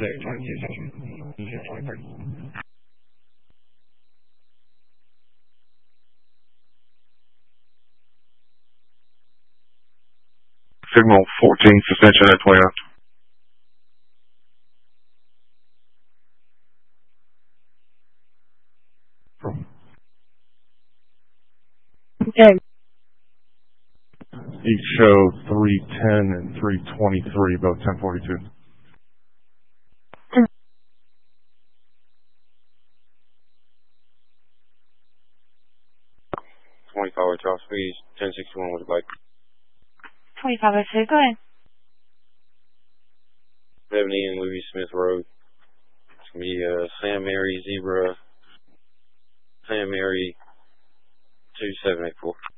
Signal 14, suspension at 29. Okay. Each show 310 and 323, both 1042. Mm. 25 at top speed, 1061 with a bike. 25 at 2, go ahead. 70 in Louis Smith Road. It's going to be Sam Mary Zebra, Sam Mary 2784.